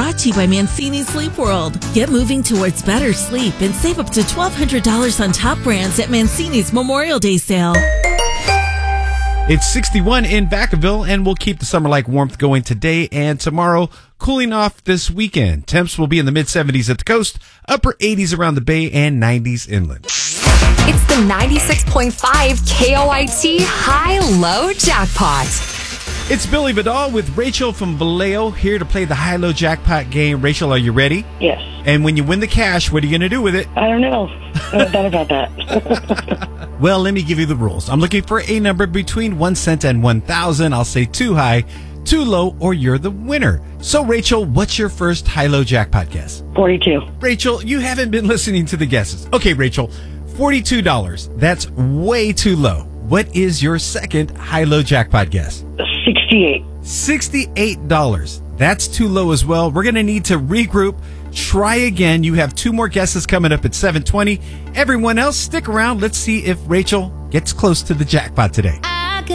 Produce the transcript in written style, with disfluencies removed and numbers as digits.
brought to you by Mancini Sleep World. Get moving towards better sleep and save up to $1,200 on top brands at Mancini's Memorial Day sale. It's 61 in Vacaville, and we'll keep the summer-like warmth going today and tomorrow, cooling off this weekend. Temps will be in the mid-70s at the coast, upper 80s around the bay, and 90s inland. It's the 96.5 KOIT High-Low Jackpot. It's Billy Vidal with Rachel from Vallejo here to play the High-Low Jackpot game. Rachel, are you ready? Yes. And when you win the cash, what are you going to do with it? I don't know. I haven't thought about that. Well, let me give you the rules. I'm looking for a number between 1 cent and 1,000. I'll say too high, too low, or you're the winner. So, Rachel, what's your first high-low jackpot guess? 42. Rachel, you haven't been listening to the guesses. Okay, Rachel, $42. That's way too low. What is your second high-low jackpot guess? 68. $68. That's too low as well. We're going to need to regroup. Try again. You have 2 more guesses coming up at 7:20. Everyone else, stick around. Let's see if Rachel gets close to the jackpot today.